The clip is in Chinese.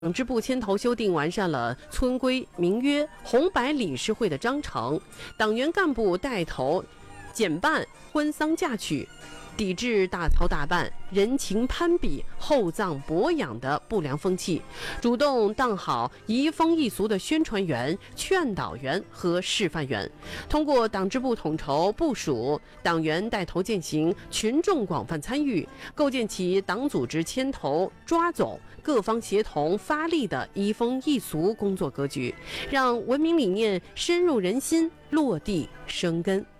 党支部牵头修订完善了村规民约、红白理事会的章程，党员干部带头减办婚丧嫁娶，抵制大操大办、人情攀比、厚葬薄养的不良风气，主动当好移风易俗的宣传员、劝导员和示范员。通过党支部统筹部署，党员带头践行，群众广泛参与，构建起党组织牵头抓走、各方协同发力的移风易俗工作格局，让文明理念深入人心、落地生根。